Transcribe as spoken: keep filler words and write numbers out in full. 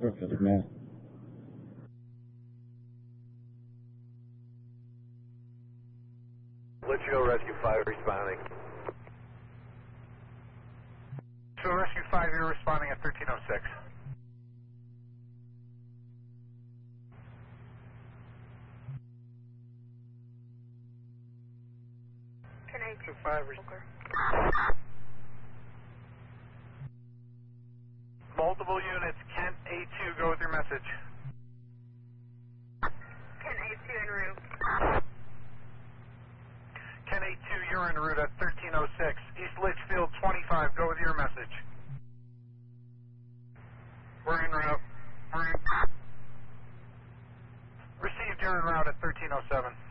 Perfect, man. Litchfield Rescue five responding. Litchfield Rescue five, you're responding at thirteen oh six. ten eight two five, Multiple units, Kent A two, go with your message. Kent A two en route. Kent A two, you're en route at thirteen oh six. East Litchfield twenty-five, go with your message. We're en route. We're en... Received, you're en route at thirteen oh seven.